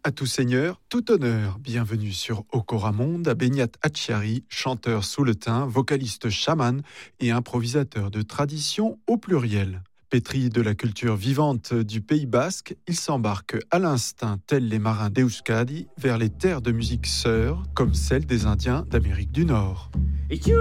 À tout seigneur, tout honneur. Bienvenue sur Okoramonde à Benyat Hatchiari, chanteur souletin, vocaliste chaman et improvisateur de tradition au pluriel. Pétri de la culture vivante du Pays basque, il s'embarque à l'instinct, tels les marins d'Euskadi, vers les terres de musique sœurs, comme celles des Indiens d'Amérique du Nord.